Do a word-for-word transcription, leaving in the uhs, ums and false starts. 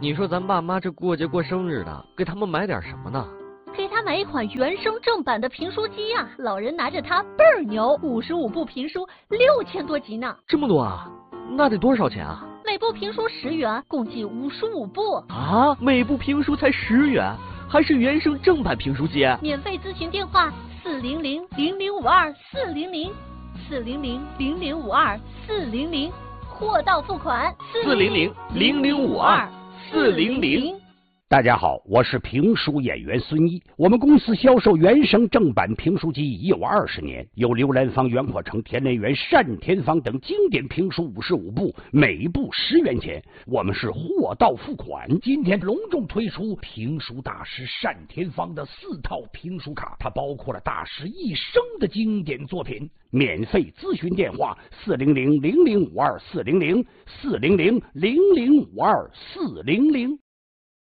你说咱爸妈这过节过生日的，给他们买点什么呢？ 给他买一款原声正版的评书机呀、啊，老人拿着它倍儿牛，五十五部评书，六千多集呢。 这么多啊？那得多少钱啊？ 每部评书十元，共计五十五部。 啊，每部评书才十元，还是原声正版评书机？ 免费咨询电话：四零零零零五二四零零，四零零零零五二四零零，货到付款。 四零零零零五二四零零。 大家好，我是评书演员孙一。我们公司销售原声正版评书机已有二十年，有刘兰芳、袁阔成、田连元、单田芳等经典评书五十五部，每部十元钱。我们是货到付款。今天隆重推出评书大师单田芳的四套评书卡，它包括了大师一生的经典作品。免费咨询电话：四零零零零五二四零零，四零零零零五二四零零。